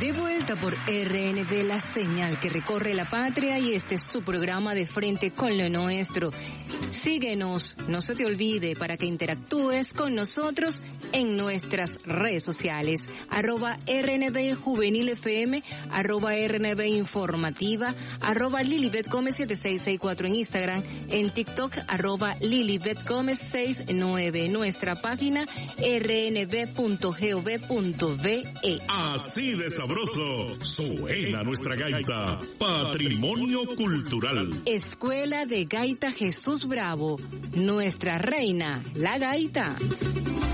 De vuelta por RNB, la señal que recorre la patria, y este es su programa De Frente con lo Nuestro. Síguenos, no se te olvide, para que interactúes con nosotros en nuestras redes sociales, @RNB Juvenil FM, @RNB Informativa, @Lilibet Gómez 7664 en Instagram, en TikTok, @Lilibet Gómez 69, nuestra página rnb.gov.be. Así de sabroso suena nuestra gaita, patrimonio cultural. Escuela de Gaita Jesús Bravo, nuestra reina, la gaita.